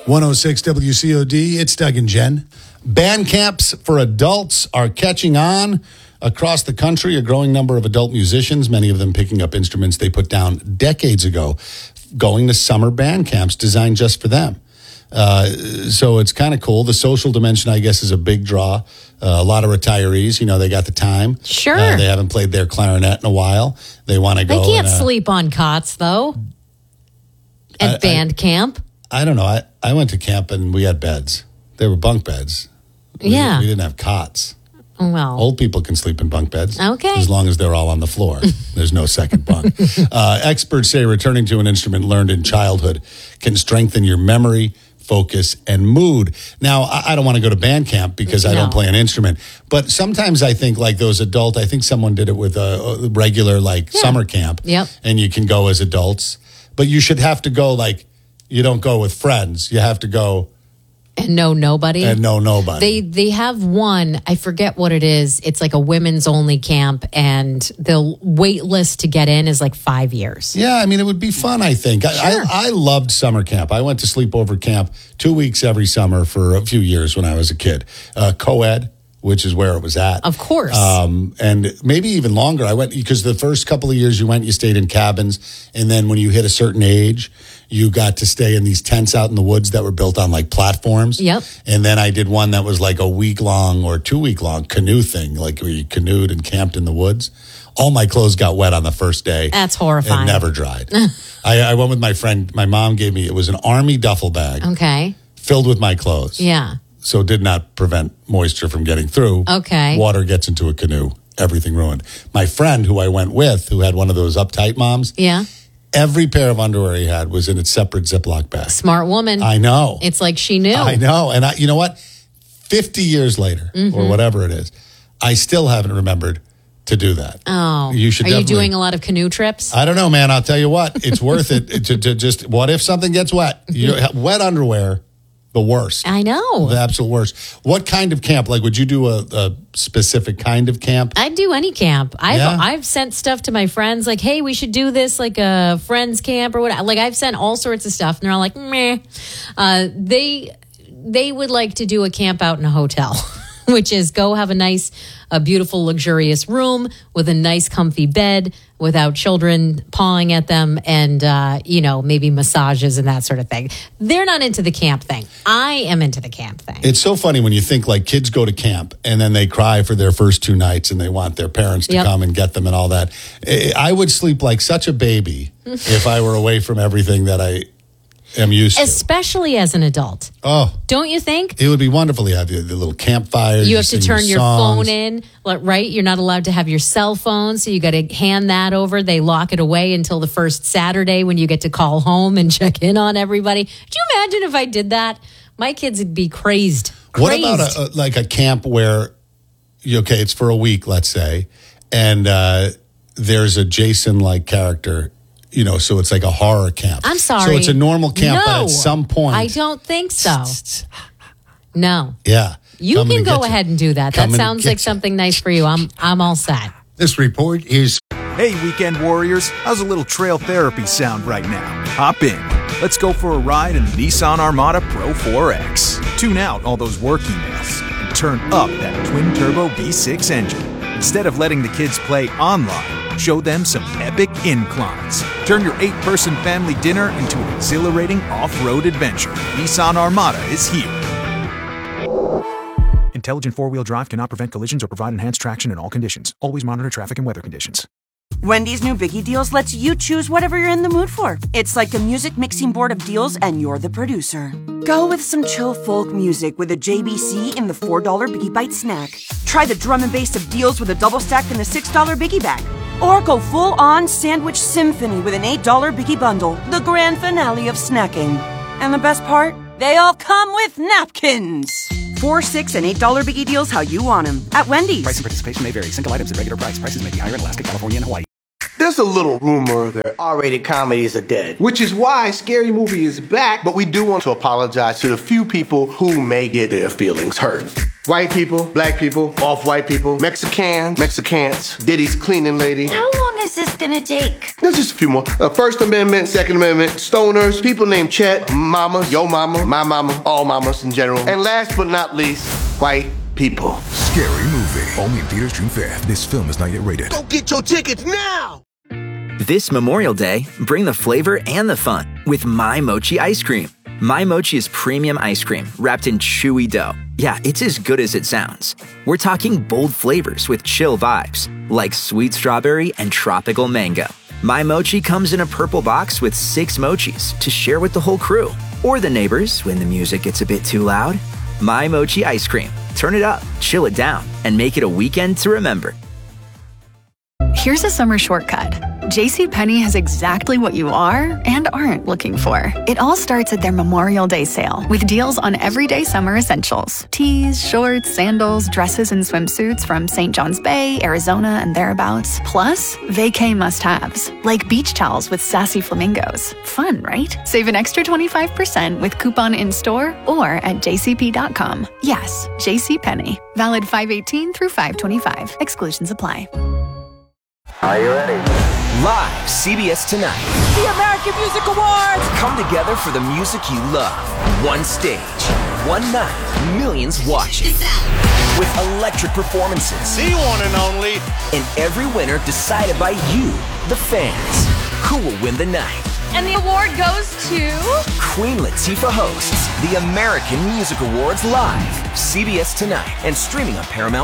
106 WCOD, it's Doug and Jen. Band camps for adults are catching on across the country. A growing number of adult musicians, many of them picking up instruments they put down decades ago, going to summer band camps designed just for them. So it's kind of cool. The social dimension, I guess, is a big draw. A lot of retirees, they got the time. Sure. They haven't played their clarinet in a while. They want to go. They can't sleep on cots, though, at band camp. I don't know. I went to camp and we had beds. They were bunk beds. We didn't have cots. Well, old people can sleep in bunk beds. Okay. As long as they're all on the floor. There's no second bunk. Experts say returning to an instrument learned in childhood can strengthen your memory, focus, and mood. Now, I don't want to go to band camp because I don't play an instrument. But sometimes I think like those adult, I think someone did it with a regular summer camp. Yep. And you can go as adults. But you should have to go you don't go with friends. You have to go and know nobody. They have one, I forget what it is. It's like a women's only camp, and the wait list to get in is 5 years. Yeah, I mean, it would be fun, I think. Sure. I loved summer camp. I went to sleepover camp 2 weeks every summer for a few years when I was a kid. Co-ed, which is where it was at. Of course. And maybe even longer. I went because the first couple of years you stayed in cabins. And then when you hit a certain age, you got to stay in these tents out in the woods that were built on platforms. Yep. And then I did one that was a week-long or 2-week-long canoe thing, where you canoed and camped in the woods. All my clothes got wet on the first day. That's horrifying. And never dried. I went with my friend. My mom gave me, it was an Army duffel bag. Okay. Filled with my clothes. Yeah. So it did not prevent moisture from getting through. Okay. Water gets into a canoe. Everything ruined. My friend who I went with, who had one of those uptight moms. Yeah. Every pair of underwear he had was in its separate Ziploc bag. Smart woman. I know. It's like she knew. I know. And you know what? 50 years later, or whatever it is, I still haven't remembered to do that. Oh. You should. Are you doing a lot of canoe trips? I don't know, man. I'll tell you what. It's worth it to just, what if something gets wet? Wet underwear. The worst. I know. The absolute worst. What kind of camp? Would you do a specific kind of camp? I'd do any camp. I've sent stuff to my friends hey, we should do this a friends camp or what. I've sent all sorts of stuff and they're all like, meh. They would like to do a camp out in a hotel, which is go have a beautiful, luxurious room with a nice, comfy bed without children pawing at them and, maybe massages and that sort of thing. They're not into the camp thing. I am into the camp thing. It's so funny when you think kids go to camp and then they cry for their first 2 nights and they want their parents to come and get them and all that. I would sleep like such a baby if I were away from everything that I am used to. Especially as an adult. Oh. Don't you think? It would be wonderful to have the little campfires. You have to turn your phone in, right? You're not allowed to have your cell phone, so you got to hand that over. They lock it away until the first Saturday when you get to call home and check in on everybody. Could you imagine if I did that? My kids would be crazed. What about a camp where, it's for a week, let's say, and there's a Jason-like character. So it's like a horror camp. I'm sorry. So it's a normal camp, but at some point. I don't think so. No. Yeah. You can go ahead and do that. That sounds like something nice for you. I'm all set. This report is... Hey, weekend warriors. How's a little trail therapy sound right now? Hop in. Let's go for a ride in the Nissan Armada Pro 4X. Tune out all those work emails and turn up that twin-turbo V6 engine. Instead of letting the kids play online, show them some epic inclines. Turn your 8-person family dinner into an exhilarating off-road adventure. Nissan Armada is here. Intelligent four-wheel drive cannot prevent collisions or provide enhanced traction in all conditions. Always monitor traffic and weather conditions. Wendy's new Biggie Deals lets you choose whatever you're in the mood for. It's like a music mixing board of deals, and you're the producer. Go with some chill folk music with a JBC in the $4 Biggie Bite snack. Try the drum and bass of deals with a double stack in the $6 Biggie Bag. Or go full-on sandwich symphony with an $8 Biggie Bundle, the grand finale of snacking. And the best part? They all come with napkins. $4, $6, and $8 Biggie Deals how you want them at Wendy's. Price and participation may vary. Single items at regular price. Prices may be higher in Alaska, California, and Hawaii. There's a little rumor that R-rated comedies are dead, which is why Scary Movie is back, but we do want to apologize to the few people who may get their feelings hurt. White people, black people, off-white people, Mexicans, Diddy's cleaning lady. How long is this gonna take? There's just a few more. First Amendment, Second Amendment, stoners, people named Chet, mamas, yo mama, my mama, all mamas in general. And last but not least, white people. Scary Movie. Only in theaters June 5th. This film is not yet rated. Go get your tickets now! This Memorial Day, bring the flavor and the fun with My Mochi ice cream. My Mochi is premium ice cream wrapped in chewy dough. Yeah, it's as good as it sounds. We're talking bold flavors with chill vibes, like sweet strawberry and tropical mango. My Mochi comes in a purple box with 6 mochis to share with the whole crew, or the neighbors when the music gets a bit too loud. My Mochi ice cream. Turn it up, chill it down, and make it a weekend to remember. Here's a summer shortcut. JCPenney has exactly what you are and aren't looking for. It all starts at their Memorial Day sale with deals on everyday summer essentials. Tees, shorts, sandals, dresses, and swimsuits from St. John's Bay, Arizona, and thereabouts. Plus, vacay must-haves, like beach towels with sassy flamingos. Fun, right? Save an extra 25% with coupon in-store or at jcp.com. Yes, JCPenney. Valid 5/18 through 5/25. Exclusions apply. Are you ready? Live, CBS Tonight. The American Music Awards! Come together for the music you love. One stage, one night, millions watching. With electric performances. The one and only. And every winner decided by you, the fans. Who will win the night? And the award goes to... Queen Latifah hosts the American Music Awards live. CBS Tonight and streaming on Paramount+.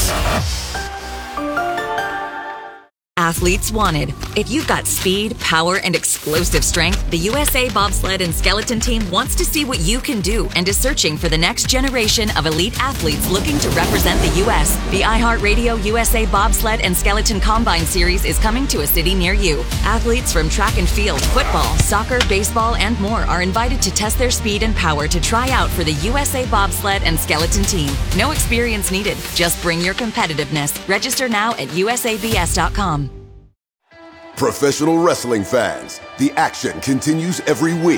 Athletes wanted. If you've got speed, power, and explosive strength, the USA Bobsled and Skeleton Team wants to see what you can do and is searching for the next generation of elite athletes looking to represent the U.S. The iHeartRadio USA Bobsled and Skeleton Combine Series is coming to a city near you. Athletes from track and field, football, soccer, baseball, and more are invited to test their speed and power to try out for the USA Bobsled and Skeleton Team. No experience needed. Just bring your competitiveness. Register now at usabs.com. Professional wrestling fans, the action continues every week.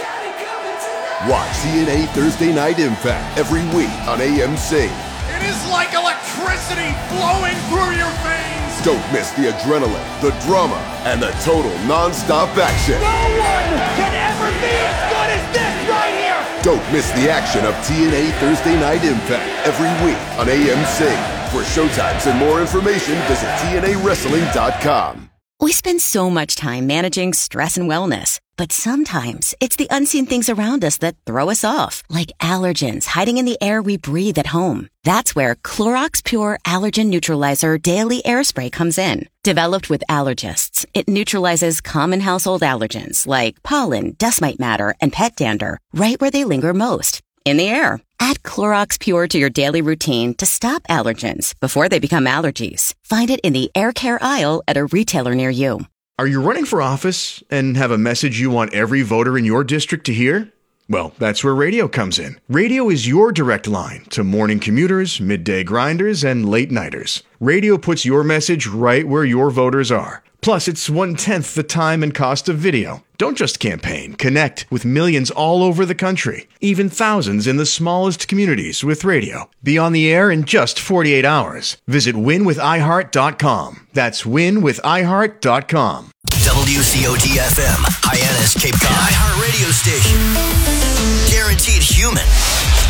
Watch TNA Thursday Night Impact every week on AMC. It is like electricity flowing through your veins. Don't miss the adrenaline, the drama, and the total non-stop action. No one can ever be as good as this right here. Don't miss the action of TNA Thursday Night Impact every week on AMC. For showtimes and more information, visit TNAWrestling.com. We spend so much time managing stress and wellness, but sometimes it's the unseen things around us that throw us off, like allergens hiding in the air we breathe at home. That's where Clorox Pure Allergen Neutralizer Daily Air Spray comes in. Developed with allergists, it neutralizes common household allergens like pollen, dust mite matter, and pet dander right where they linger most, in the air. Add Clorox Pure to your daily routine to stop allergens before they become allergies. Find it in the air care aisle at a retailer near you. Are you running for office and have a message you want every voter in your district to hear? Well, that's where radio comes in. Radio is your direct line to morning commuters, midday grinders, and late nighters. Radio puts your message right where your voters are. Plus, it's 1/10 the time and cost of video. Don't just campaign. Connect with millions all over the country, even thousands in the smallest communities with radio. Be on the air in just 48 hours. Visit winwithiheart.com. That's winwithiheart.com. WCOT-FM, Hyannis, Cape Cod. iHeart radio station. Guaranteed human.